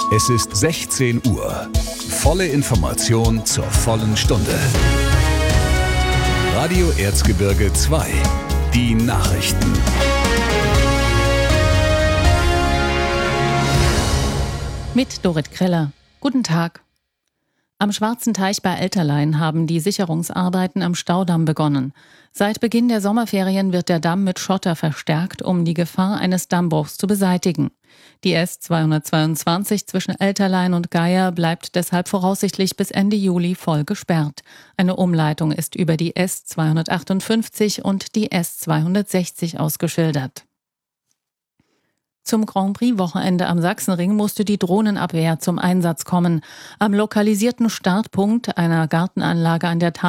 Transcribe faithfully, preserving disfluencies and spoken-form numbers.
Es ist sechzehn Uhr. Volle Information zur vollen Stunde. Radio Erzgebirge zwei. Die Nachrichten. Mit Dorit Kreller. Guten Tag. Am Schwarzen Teich bei Elterlein haben die Sicherungsarbeiten am Staudamm begonnen. Seit Beginn der Sommerferien wird der Damm mit Schotter verstärkt, um die Gefahr eines Dammbruchs zu beseitigen. Die S zweihundertzweiundzwanzig zwischen Elterlein und Geier bleibt deshalb voraussichtlich bis Ende Juli voll gesperrt. Eine Umleitung ist über die S zweihundertachtundfünfzig und die S zweihundertsechzig ausgeschildert. Zum Grand Prix-Wochenende am Sachsenring musste die Drohnenabwehr zum Einsatz kommen. Am lokalisierten Startpunkt einer Gartenanlage an der